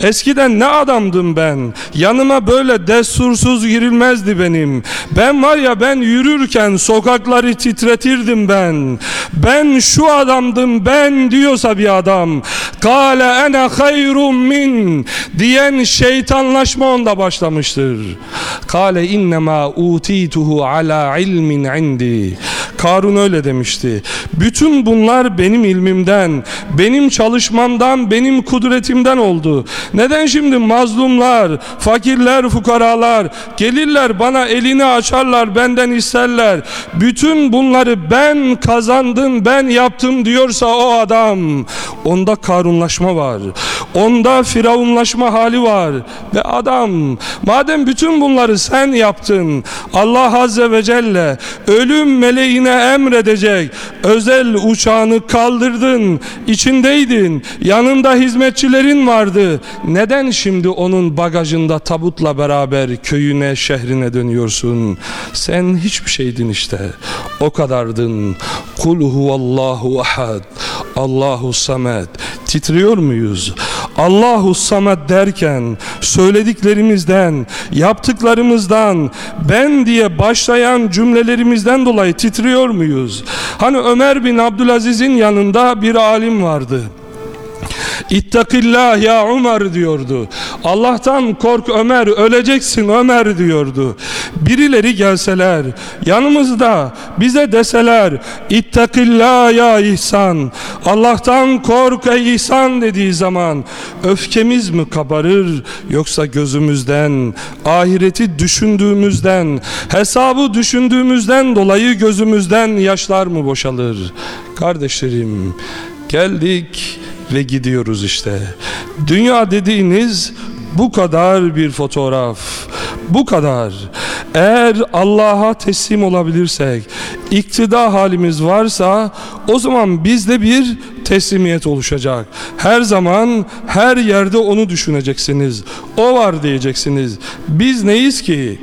Eskiden ne adamdım ben. Yanıma böyle destursuz girilmezdi benim. Ben var ya, ben yürürken sokakları titretirdim ben. Ben şu adamdım ben diyorsa bir adam. Kâle ene hayrun min diyen şeytanlaşma onda başlamıştır. Kâle innemâ utîtuhu alâ ilmin indi. Karun öyle demişti. Bütün bunlar benim ilmimden, benim çalışmamdan, benim kudretimden oldu. Neden şimdi mazlumlar, fakirler, fukaralar gelirler bana elini açarlar, benden isterler. Bütün bunları ben kazandım, ben yaptım diyorsa o adam, onda karunlaşma var. Onda firavunlaşma hali var. Ve adam, madem bütün bunları sen yaptın, Allah Azze ve Celle ölüm meleğine emredecek özel uçağını kaldırdın, içindeydin, yanında hizmetçilerin vardı. Neden şimdi onun bagajında tabutla beraber köyüne, şehrine dönüyorsun? Sen hiçbir şeydin işte. O kadardın. Kul huvallahu ahad. Allahu samed. Titriyor muyuz? Allahu samed derken söylediklerimizden, yaptıklarımızdan, ben diye başlayan cümlelerimizden dolayı titriyor muyuz? Hani Ömer bin Abdülaziz'in yanında bir alim vardı. İttakillah ya Ömer diyordu. Allah'tan kork Ömer, öleceksin Ömer diyordu. Birileri gelseler yanımızda bize deseler İttakillah ya İhsan, Allah'tan kork ey İhsan dediği zaman öfkemiz mi kabarır, yoksa gözümüzden, ahireti düşündüğümüzden, hesabı düşündüğümüzden dolayı gözümüzden yaşlar mı boşalır? Kardeşlerim, geldik ve gidiyoruz işte. Dünya dediğiniz bu kadar bir fotoğraf, bu kadar. Eğer Allah'a teslim olabilirsek, iktidar halimiz varsa, o zaman bizde bir teslimiyet oluşacak. Her zaman, her yerde onu düşüneceksiniz. O var diyeceksiniz. Biz neyiz ki?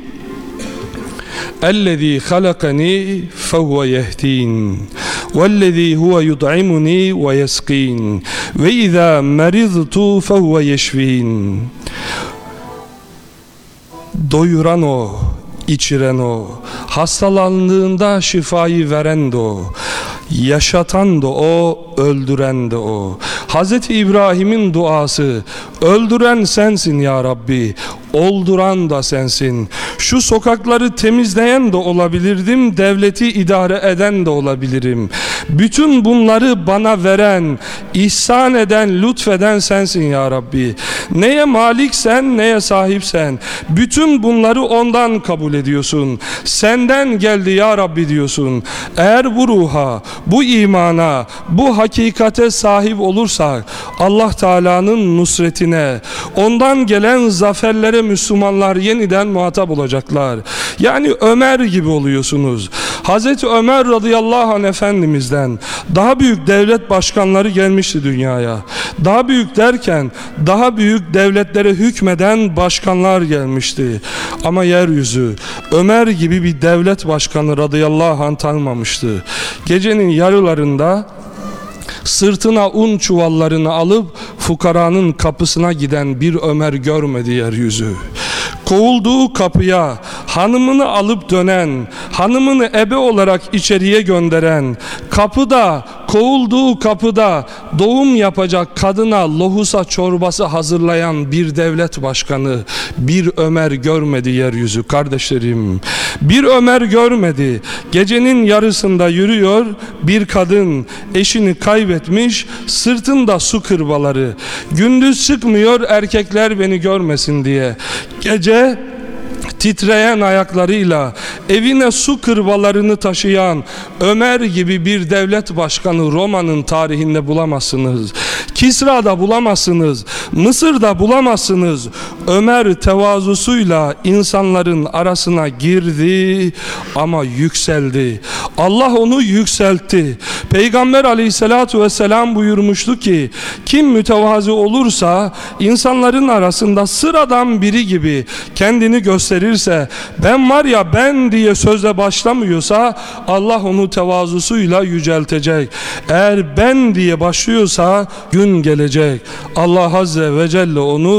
اَلَّذ۪ي خَلَقَنِي فَهُوَ يَهْد۪ينَ وَالَّذ۪ي هُوَ يُطْعِمُنِي وَيَسْق۪ينَ وَاِذَا مَرِضْتُ فَهُوَ يَشْف۪ينَ. Doyuran o, içiren o, hastalandığında şifayı veren de o, yaşatan da o, öldüren de o. Hazreti İbrahim'in duası, öldüren sensin ya Rabbi, olduran da sensin. Şu sokakları temizleyen de olabilirdim, devleti idare eden de olabilirim. Bütün bunları bana veren, ihsan eden, lütfeden sensin ya Rabbi. Neye maliksen, neye sahipsen, bütün bunları ondan kabul ediyorsun. Senden geldi ya Rabbi diyorsun. Eğer bu ruha, bu imana, bu hakikate sahip olursak, Allah Teala'nın nusretine, ondan gelen zaferlere Müslümanlar yeniden muhatap olacaklar. Yani Ömer gibi oluyorsunuz. Hazreti Ömer radıyallahu anh Efendimiz'den daha büyük devlet başkanları gelmişti dünyaya. Daha büyük derken daha büyük devletlere hükmeden başkanlar gelmişti. Ama yeryüzü Ömer gibi bir devlet başkanı radıyallahu anh tanımamıştı. Gecenin yarılarında sırtına un çuvallarını alıp fukaranın kapısına giden bir Ömer görmedi yeryüzü. Kovulduğu kapıya hanımını alıp dönen, hanımını ebe olarak içeriye gönderen, kapıda, kovulduğu kapıda doğum yapacak kadına lohusa çorbası hazırlayan bir devlet başkanı, bir Ömer görmedi yeryüzü kardeşlerim. Bir Ömer görmedi. Gecenin yarısında yürüyor bir kadın, eşini kaybetmiş, sırtında su kırbaları. Gündüz çıkmıyor erkekler beni görmesin diye. Gece titreyen ayaklarıyla evine su kırbalarını taşıyan Ömer gibi bir devlet başkanı Roma'nın tarihinde bulamazsınız. Kisra'da bulamazsınız. Mısır'da bulamazsınız. Ömer tevazusuyla insanların arasına girdi ama yükseldi. Allah onu yükseltti. Peygamber aleyhissalatu vesselam buyurmuştu ki kim mütevazı olursa insanların arasında sıradan biri gibi kendini gösterirse, ben var ya ben diye sözle başlamıyorsa Allah onu tevazusuyla yüceltecek. Eğer ben diye başlıyorsa gün gelecek. Allah Azze ve Celle onu